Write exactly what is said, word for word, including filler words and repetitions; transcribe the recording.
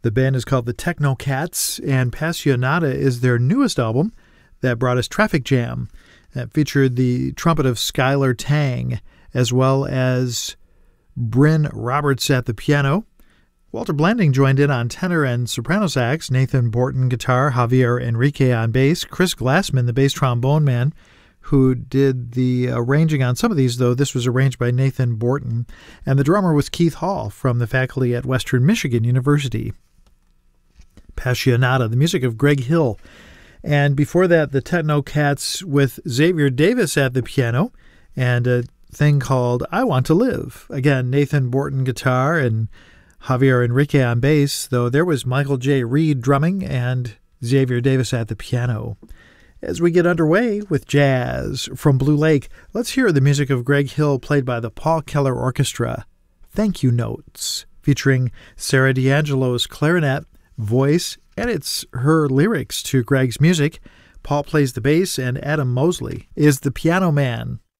The band is called the Techno Cats, and Passionata is their newest album that brought us Traffic Jam. That featured the trumpet of Skylar Tang, as well as Bryn Roberts at the piano. Walter Blanding joined in on tenor and soprano sax, Nathan Borton guitar, Javier Enrique on bass, Chris Glassman, the bass trombone man, who did the arranging on some of these, though this was arranged by Nathan Borton, and the drummer was Keith Hall from the faculty at Western Michigan University. Passionata, the music of Greg Hill. And before that, the Techno Cats with Xavier Davis at the piano, and a thing called I Want to Live. Again, Nathan Borton guitar and Javier Enrique on bass, though there was Michael J. Reed drumming and Xavier Davis at the piano. As we get underway with jazz from Blue Lake, let's hear the music of Greg Hill played by the Paul Keller Orchestra. Thank You Notes, featuring Sarah D'Angelo's clarinet, voice, and it's her lyrics to Greg's music. Paul plays the bass, and Adam Mosley is the piano man.